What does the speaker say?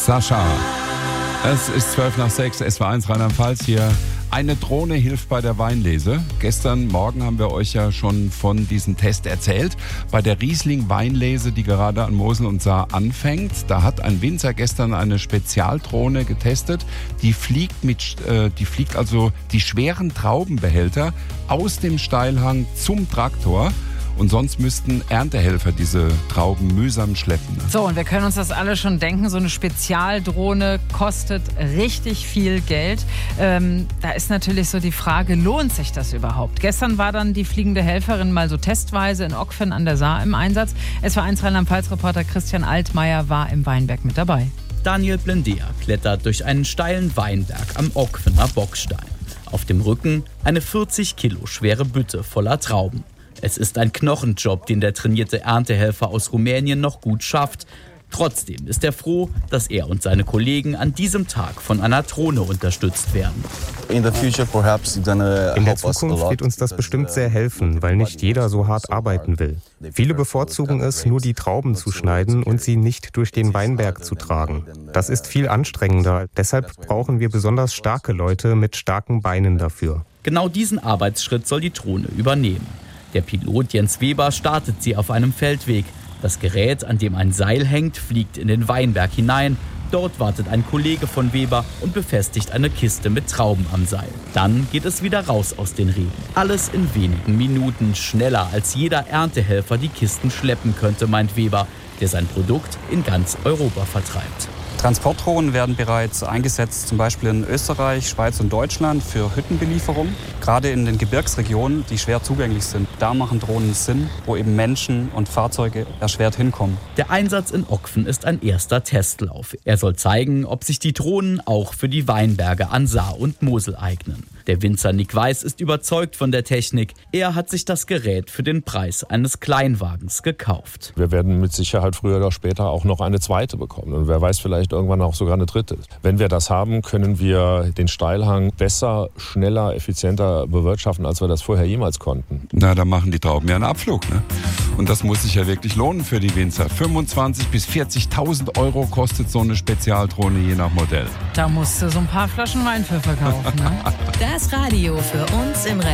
Sascha. Es ist 5:12, SW1 Rheinland-Pfalz hier. Eine Drohne hilft bei der Weinlese. Gestern Morgen haben wir euch ja schon von diesem Test erzählt. Bei der Riesling-Weinlese, die gerade an Mosel und Saar anfängt, da hat ein Winzer gestern eine Spezialdrohne getestet. Die fliegt also die schweren Traubenbehälter aus dem Steilhang zum Traktor. Und sonst müssten Erntehelfer diese Trauben mühsam schleppen. So, und wir können uns das alle schon denken, so eine Spezialdrohne kostet richtig viel Geld. Da ist natürlich so die Frage, lohnt sich das überhaupt? Gestern war dann die fliegende Helferin mal so testweise in Ockfen an der Saar im Einsatz. SW1 Rheinland-Pfalz-Reporter Christian Altmaier war im Weinberg mit dabei. Daniel Blendea klettert durch einen steilen Weinberg am Ockfener Bockstein. Auf dem Rücken eine 40 Kilo schwere Bütte voller Trauben. Es ist ein Knochenjob, den der trainierte Erntehelfer aus Rumänien noch gut schafft. Trotzdem ist er froh, dass er und seine Kollegen an diesem Tag von einer Drohne unterstützt werden. In der Zukunft wird uns das bestimmt sehr helfen, weil nicht jeder so hart arbeiten will. Viele bevorzugen es, nur die Trauben zu schneiden und sie nicht durch den Weinberg zu tragen. Das ist viel anstrengender. Deshalb brauchen wir besonders starke Leute mit starken Beinen dafür. Genau diesen Arbeitsschritt soll die Drohne übernehmen. Der Pilot Jens Weber startet sie auf einem Feldweg. Das Gerät, an dem ein Seil hängt, fliegt in den Weinberg hinein. Dort wartet ein Kollege von Weber und befestigt eine Kiste mit Trauben am Seil. Dann geht es wieder raus aus den Reben. Alles in wenigen Minuten, schneller als jeder Erntehelfer die Kisten schleppen könnte, meint Weber, der sein Produkt in ganz Europa vertreibt. Transportdrohnen werden bereits eingesetzt, zum Beispiel in Österreich, Schweiz und Deutschland für Hüttenbelieferung. Gerade in den Gebirgsregionen, die schwer zugänglich sind, da machen Drohnen Sinn, wo eben Menschen und Fahrzeuge erschwert hinkommen. Der Einsatz in Ockfen ist ein erster Testlauf. Er soll zeigen, ob sich die Drohnen auch für die Weinberge an Saar und Mosel eignen. Der Winzer Nick Weiß ist überzeugt von der Technik. Er hat sich das Gerät für den Preis eines Kleinwagens gekauft. Wir werden mit Sicherheit früher oder später auch noch eine zweite bekommen. Und wer weiß, vielleicht irgendwann auch sogar eine dritte. Wenn wir das haben, können wir den Steilhang besser, schneller, effizienter bewirtschaften, als wir das vorher jemals konnten. Na, da machen die Trauben ja einen Abflug, ne? Und das muss sich ja wirklich lohnen für die Winzer. 25.000 bis 40.000 Euro kostet so eine Spezialdrohne je nach Modell. Da musst du so ein paar Flaschen Wein für verkaufen, ne? Das Radio für uns im